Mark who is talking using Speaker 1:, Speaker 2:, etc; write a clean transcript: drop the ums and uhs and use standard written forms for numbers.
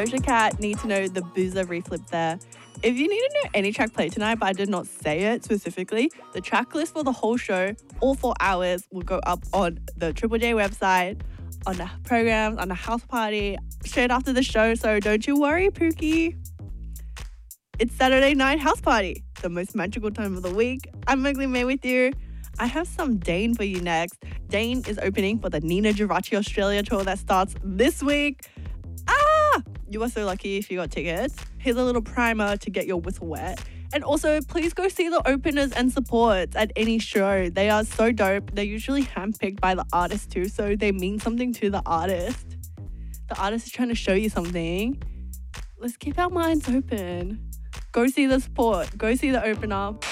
Speaker 1: Doja Cat, Need to Know, the Boozer reflip there. If you need to know any track played tonight, but I did not say it specifically, the track list for the whole show, all 4 hours, will go up on the Triple J website, on the programs, on the house party, straight after the show. So don't you worry, Pookie. It's Saturday night house party, the most magical time of the week. I'm Mowgli May with you. I have some Dane for you next. Dane is opening for the Nina Geraci Australia tour that starts this week. You are so lucky if you got tickets. Here's a little primer to get your whistle wet. And also, please go see the openers and supports at any show. They are so dope. They're usually handpicked by the artist too, so they mean something to the artist. The artist is trying to show you something. Let's keep our minds open. Go see the support. Go see the opener.